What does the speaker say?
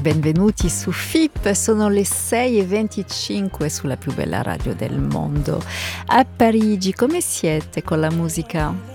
Benvenuti su FIP, sono le 6:25 sulla più bella radio del mondo. A Parigi, come siete con la musica?